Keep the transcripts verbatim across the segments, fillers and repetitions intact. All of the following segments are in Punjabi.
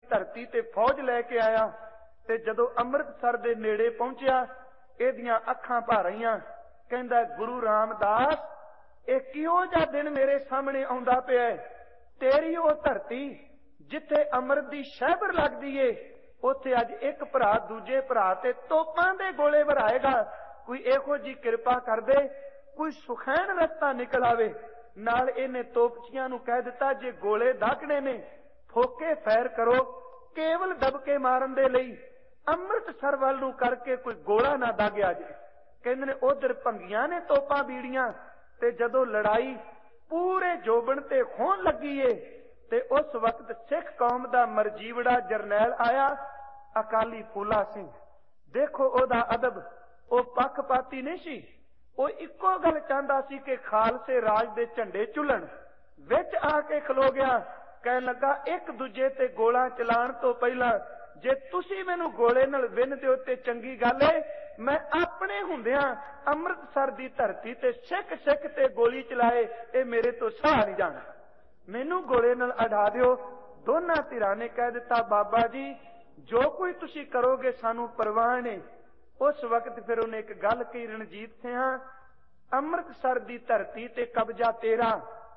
धरती ते फौज लैके आया ते जदों अमृतसर दे नेड़े पहुंचिया इहदियां अखां भर आईयां। कहंदा गुरु रामदास ਇਹ ਕਿਉਂ ਜਿਹਾ ਦਿਨ ਮੇਰੇ ਸਾਹਮਣੇ ਆਉਂਦਾ ਪਿਆ। ਤੇਰੀ ਉਹ ਧਰਤੀ ਜਿੱਥੇ ਅੰਮ੍ਰਿਤ ਦੀ ਸ਼ਹਿਬਰ ਲੱਗਦੀ ਏ ਉੱਥੇ ਅੱਜ ਇੱਕ ਭਰਾ ਦੂਜੇ ਭਰਾ ਤੇ ਤੋਪਾਂ ਦੇ ਗੋਲੇ ਵਰਾਏਗਾ। ਕੋਈ ਇਹੋ ਜੀ ਕਿਰਪਾ ਕਰ ਦੇ, ਕੋਈ ਸੁਖੈਨ ਰਸਤਾ ਨਿਕਲ ਆਵੇ। ਨਾਲ ਇਹਨੇ ਤੋਪਚੀਆਂ ਨੂੰ ਕਹਿ ਦਿੱਤਾ ਜੇ ਗੋਲੇ ਦਾਗਣੇ ਨੇ ਫੋਕੇ ਫੈਰ ਕਰੋ, ਕੇਵਲ ਦਬਕੇ ਮਾਰਨ ਦੇ ਲਈ ਅੰਮ੍ਰਿਤਸਰ ਵੱਲ ਨੂੰ ਕਰਕੇ ਕੋਈ ਗੋਲਾ ਨਾ ਦਾਗਿਆ ਜੇ। ਕਹਿੰਦੇ ਨੇ ਉਧਰ ਭੰਗੀਆਂ ਨੇ ਤੋਪਾਂ ਬੀੜੀਆਂ ਤੇ ਜਦੋਂ ਲੜਾਈ ਪੂਰੇ ਜੋਬਨ ਤੇ ਹੋਣ ਲੱਗੀ ਏ ਤੇ ਉਸ ਵਕਤ ਸਿੱਖ ਕੌਮ ਦਾ ਮਰਜੀਵੜਾ ਜਰਨੈਲ ਆਇਆ ਅਕਾਲੀ ਫੂਲਾ ਸਿੰਘ। ਦੇਖੋ ਉਹਦਾ ਅਦਬ, ਉਹ ਪੱਖਪਾਤੀ ਨਹੀਂ ਸੀ। ਉਹ ਇੱਕੋ ਗੱਲ ਚਾਹੁੰਦਾ ਸੀ ਕਿ ਖਾਲਸੇ ਰਾਜ ਦੇ ਝੰਡੇ ਝੁੱਲਣ। ਵਿੱਚ ਆ ਕੇ ਖਲੋ ਗਿਆ, ਕਹਿਣ ਲੱਗਾ ਇੱਕ ਦੂਜੇ ਤੇ ਗੋਲਾ ਚਲਾਉਣ ਤੋਂ ਪਹਿਲਾਂ ਜੇ ਤੁਸੀਂ ਮੈਨੂੰ ਗੋਲੇ ਨਾਲ ਵਿੰਨ ਦਿਓ ਤੇ ਚੰਗੀ ਗੱਲ ਏ, ਮੈਂ ਆਪਣੇ ਹੁੰਦਿਆਂ ਅੰਮ੍ਰਿਤਸਰ ਦੀ ਧਰਤੀ ਤੇ ਸਿੱਖ ਸਿੱਖ ਤੇ ਗੋਲੀ ਚਲਾਏ ਇਹ ਮੇਰੇ ਤੋਂ ਸਹਾ ਨਹੀਂ ਜਾਣਾ, ਮੈਨੂੰ ਗੋਲੇ ਨਾਲ ਅਡਾ ਦਿਓ। ਦੋਨਾਂ ਧਿਰਾਂ ਨੇ ਕਹਿ ਦਿੱਤਾ ਬਾਬਾ ਜੀ ਜੋ ਕੋਈ ਤੁਸੀਂ ਕਰੋਗੇ ਸਾਨੂੰ ਪਰਵਾਹ ਨਹੀਂ। ਉਸ ਵਕਤ ਫਿਰ ਉਹਨੇ ਇੱਕ ਗੱਲ ਕਹੀ, ਰਣਜੀਤ ਸਿੰਘਾਂ ਅੰਮ੍ਰਿਤਸਰ ਦੀ ਧਰਤੀ ਤੇ ਕਬਜ਼ਾ ਤੇਰਾ।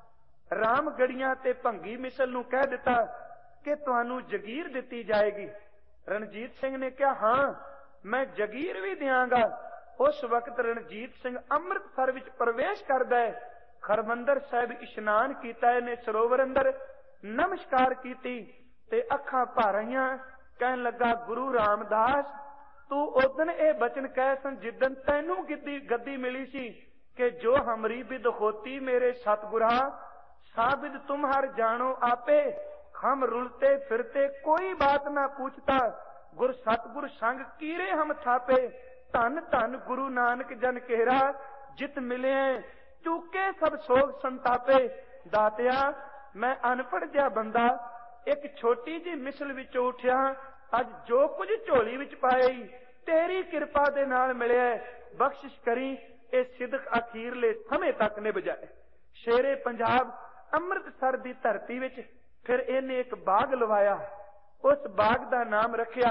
ਰਾਮਗੜੀਆਂ ਤੇ ਭੰਗੀ ਮਿਸਲ ਨੂੰ ਕਹਿ ਦਿੱਤਾ ਕਿ ਤੁਹਾਨੂੰ ਜਗੀਰ ਦਿੱਤੀ ਜਾਏਗੀ। ਰਣਜੀਤ ਸਿੰਘ ਨੇ ਕਿਹਾ ਹਾਂ ਮੈਂ ਜਗੀਰ ਵੀ ਦਿਆਂਗਾ। ਉਸ ਵਕਤ ਰਣਜੀਤ ਸਿੰਘ ਅੰਮ੍ਰਿਤਸਰ ਵਿੱਚ ਪ੍ਰਵੇਸ਼ ਕਰਦਾ ਹੈ। ਹਰਮੰਦਰ ਸਾਹਿਬ ਇਸ਼ਨਾਨ ਕੀਤਾ, ਇਹਨੇ ਸਰੋਵਰ ਅੰਦਰ ਨਮਸਕਾਰ ਕੀਤੀ ਤੇ ਅੱਖਾਂ ਭਰ ਆਈਆਂ। ਕਹਿਣ ਲੱਗਾ ਗੁਰੂ ਰਾਮਦਾਸ ਤੂੰ ਉਦਨ ਇਹ ਬਚਨ ਕਹਿ ਸਨ ਜਿੱਦਨ ਤੈਨੂੰ ਗਿੱਦੀ ਗੱਦੀ ਮਿਲੀ ਸੀ ਕਿ ਜੋ ਹਮਰੀ ਬਿਦ ਹੋਤੀ ਮੇਰੇ ਸਤਿਗੁਰਾ ਸਾबिद तुम हर जानो आपे, हम रुलते फिरते कोई बात ना पूछता, गुर सतगुर संग कीरे हम थापे, धन धन गुरु नानक जन केरा, जित मिले चूके सब सोग संतापे। दातिया मैं अनपढ़ जिहा बंदा एक छोटी जी मिसल विचों उठिया, अज जो कुछ झोली विच पाया तेरी कृपा दे नाल मिलिया, बख्शिश करी ये सिदक अखीरले समय तक निभ जाए। शेरे पंजाब ਅੰਮ੍ਰਿਤਸਰ ਦੀ ਧਰਤੀ ਵਿੱਚ ਫਿਰ ਇਹਨੇ ਇੱਕ ਬਾਗ ਲਵਾਇਆ। ਉਸ ਬਾਗ ਦਾ ਨਾਮ ਰੱਖਿਆ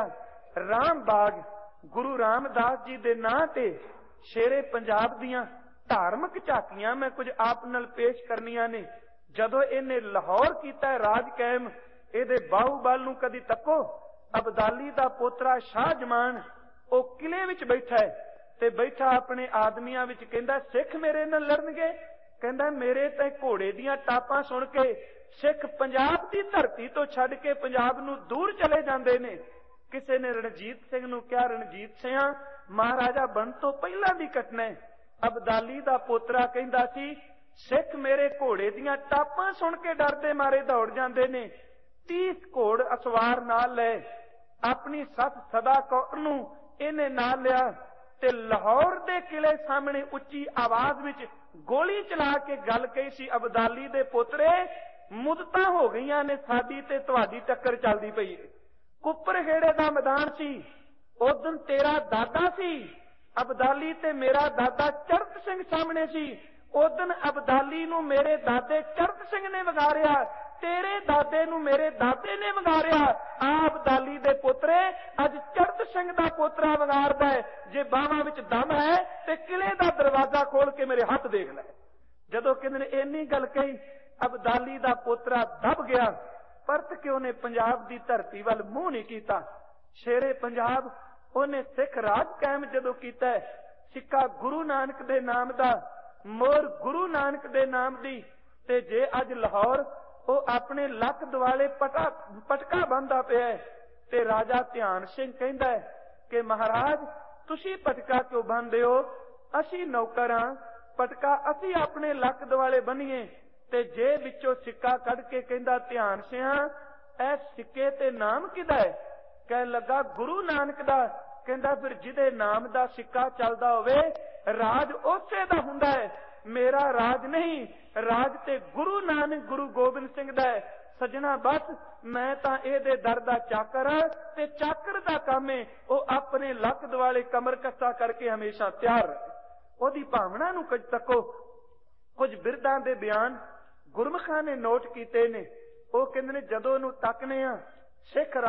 ਰਾਮ ਬਾਗ। ਗੁਰੂ ਰਾਮਦਾਸ ਜੀ ਦੇ ਨਾਂ ਤੇ ਸ਼ੇਰੇ ਪੰਜਾਬ ਦੀਆਂ ਧਾਰਮਿਕ ਝਾਕੀਆਂ ਮੈਂ ਕੁਝ ਆਪ ਨਾਲ ਪੇਸ਼ ਕਰਨੀਆਂ ਨੇ। ਜਦੋਂ ਇਹਨੇ ਲਾਹੌਰ ਕੀਤਾ ਰਾਜ ਕਾਇਮ, ਇਹਦੇ ਬਾਹੂਬਲ ਨੂੰ ਕਦੀ ਤੱਕੋ। ਅਬਦਾਲੀ ਦਾ ਪੋਤਰਾ ਸ਼ਾਹ ਜਮਾਨ ਉਹ ਕਿਲੇ ਵਿੱਚ ਬੈਠਾ ਹੈ ਤੇ ਬੈਠਾ ਆਪਣੇ ਆਦਮੀਆਂ ਵਿੱਚ ਕਹਿੰਦਾ ਸਿੱਖ ਮੇਰੇ ਨਾਲ ਲੜਨਗੇ। ਕਹਿੰਦਾ ਮੇਰੇ ਤੇ ਘੋੜੇ ਦੀਆਂ ਟਾਪਾਂ ਸੁਣ ਕੇ ਸਿੱਖ ਪੰਜਾਬ ਦੀ ਧਰਤੀ ਤੋਂ ਛੱਡ ਕੇ ਪੰਜਾਬ ਨੂੰ ਦੂਰ ਚਲੇ ਜਾਂਦੇ ਨੇ। ਕਿਸੇ ਨੇ ਰਣਜੀਤ ਸਿੰਘ ਨੂੰ ਕਿਹਾ ਰਣਜੀਤ ਸਿੰਘਾਂ ਮਹਾਰਾਜਾ ਬਣ ਤੋਂ ਪਹਿਲਾਂ ਦੀ ਘਟਨਾ ਹੈ। ਅਬਦਾਲੀ ਦਾ ਪੋਤਰਾ ਕਹਿੰਦਾ ਸੀ ਸਿੱਖ ਮੇਰੇ ਘੋੜੇ ਦੀਆਂ ਟਾਪਾਂ ਸੁਣ ਕੇ ਡਰਦੇ ਮਾਰੇ ਦੌੜ ਜਾਂਦੇ ਨੇ। ਤੀਸ ਘੋੜ ਅਸਵਾਰ ਨਾਲ ਲੈ ਆਪਣੀ ਸੱਸ ਸਦਾ ਕੌਰ ਨੂੰ ਇਹਨੇ ਨਾਲ ਲਿਆ ਤੇ ਲਾਹੌਰ ਦੇ ਕਿਲੇ ਸਾਹਮਣੇ ਉੱਚੀ ਆਵਾਜ਼ ਵਿੱਚ ਗੋਲੀ ਚਲਾ ਕੇ ਗੱਲ ਕਹੀ ਸੀ ਅਬਦਾਲੀ ਦੇ ਪੋਤਰੇ ਮੁੱਦਤਾਂ ਹੋ ਗਈਆਂ ਨੇ ਸਾਡੀ ਤੇ ਤੁਹਾਡੀ ਟੱਕਰ ਚੱਲਦੀ ਪਈ। ਕੁੱਪਰਖੇੜੇ ਦਾ ਮੈਦਾਨ ਸੀ, ਉਦੋਂ ਤੇਰਾ ਦਾਦਾ ਸੀ ਅਬਦਾਲੀ ਤੇ ਮੇਰਾ ਦਾਦਾ ਚਰਤ ਸਿੰਘ ਸਾਹਮਣੇ ਸੀ। ਉਦੋਂ ਅਬਦਾਲੀ ਨੂੰ ਮੇਰੇ ਦਾਦੇ ਚਰਤ ਸਿੰਘ ਨੇ ਵਿਗਾੜਿਆ, ਤੇਰੇ ਦਾਦੇ ਨੂੰ ਮੇਰੇ ਦਾਦੇ ਨੇ ਵਿਗਾੜਿਆ। ਆ ਅਬਦਾਲੀ ਦੇ ਪੋਤਰੇ ਅੱਜ ਚਰਤ ਸਿੰਘ ਦਾ ਪੋਤਰਾ ਵਿਗਾੜਦਾ ਹੈ। ਜੇ ਬਾਹਾਂ ਵਿੱਚ ਦਮ ਹੈ ਤੇ ਕਿਲੇ ਦਾ ਦਰਵਾਜ਼ਾ ਖੋਲ ਕੇ ਮੇਰੇ ਹੱਥ ਦੇਖ ਲੈ। ਜਦੋਂ ਕਹਿੰਦੇ ਨੇ ਇੰਨੀ ਗੱਲ ਕਹੀ ਅਬਦਾਲੀ ਦਾ ਪੋਤਰਾ ਦਬ ਗਿਆ। ਪਰਤ ਕੇ ਉਹਨੇ ਪੰਜਾਬ ਦੀ ਧਰਤੀ ਵੱਲ ਮੂੰਹ ਨਹੀਂ ਕੀਤਾ। ਸ਼ੇਰੇ ਪੰਜਾਬ ਉਹਨੇ ਸਿੱਖ ਰਾਜ ਕਾਇਮ ਜਦੋਂ ਕੀਤਾ, ਸਿੱਕਾ ਗੁਰੂ ਨਾਨਕ ਦੇ ਨਾਮ ਦਾ, ਮੋਹਰ ਗੁਰੂ ਨਾਨਕ ਦੇ ਨਾਮ ਦੀ। ਤੇ ਜੇ ਅੱਜ ਲਾਹੌਰ ਉਹ ਆਪਣੇ ਲੱਕ ਦੁਆਲੇ ਪਟਾ ਪਟਕਾ ਬੰਨਦਾ ਪਿਆ ਤੇ ਰਾਜਾ ਧਿਆਨ ਸਿੰਘ ਕਹਿੰਦਾ ਕਿ ਮਹਾਰਾਜ ਤੁਸੀਂ ਪਟਕਾ ਕਿਉਂ ਬੰਨਦੇ ਹੋ? ਅਸੀਂ ਨੌਕਰ ਹਾਂ, ਪਟਕਾ ਅਸੀਂ ਆਪਣੇ ਲੱਕ ਦੁਆਲੇ ਬੰਨੀਏ। ਤੇ ਜੇ ਵਿੱਚੋਂ ਸਿੱਕਾ ਕੱਢ ਕੇ ਕਹਿੰਦਾ ਧਿਆਨ ਸਿੰਘਾਂ ਇਹ ਸਿੱਕੇ ਤੇ ਨਾਮ ਕਿਹਦਾ ਹੈ? ਕਹਿਣ ਲੱਗਾ ਗੁਰੂ ਨਾਨਕ ਦਾ। ਕਹਿੰਦਾ ਫਿਰ ਜਿਹਦੇ ਨਾਮ ਦਾ ਸਿੱਕਾ ਚੱਲਦਾ ਹੋਵੇ ਰਾਜ ਉਸੇ ਦਾ ਹੁੰਦਾ ਹੈ। ਮੇਰਾ ਰਾਜ ਨਹੀਂ, ਰਾਜ ਤੇ ਗੁਰੂ ਨਾਨਕ ਗੁਰੂ ਗੋਬਿੰਦ ਸਿੰਘ ਦਾ ਹੈ। ਸੱਜਣਾ ਬਸ ਮੈਂ ਤਾਂ ਇਹਦੇ ਦਰ ਦਾ ਚਾਕਰ ਹਾਂ ਤੇ ਚਾਕਰ ਦਾ ਕੰਮ ਹੈ ਉਹ ਆਪਣੇ ਲੱਕ ਦੁਆਲੇ ਕਮਰ ਕੱਸਾ ਕਰਕੇ ਹਮੇਸ਼ਾ ਤਿਆਰ ਰਹੇ। ਉਹਦੀ ਭਾਵਨਾ ਨੂੰ ਕੁਝ ਤੱਕੋ। ਕੁਝ ਬਿਰਦਾਂ ਦੇ ਬਿਆਨ ਗੁਰਮੁਖਾਂ ਨੇ ਨੋਟ ਕੀਤੇ ਨੇ। ਉਹ ਕਹਿੰਦੇ ਨੇ ਜਦੋਂ ਉਹਨੂੰ ਤੱਕਨੇ ਆ ਸਿੱਖ